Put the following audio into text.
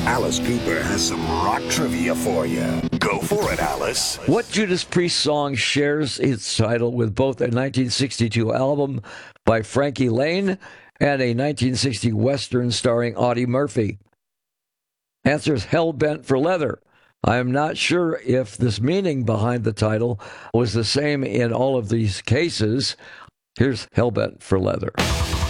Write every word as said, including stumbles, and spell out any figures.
Alice Cooper has some rock trivia for you. Go for it, Alice. What Judas Priest song shares its title with both a nineteen sixty-two album by Frankie Laine and a nineteen sixty Western starring Audie Murphy? Answer is Hellbent for Leather. I am not sure if this meaning behind the title was the same in all of these cases. Here's Hellbent for Leather.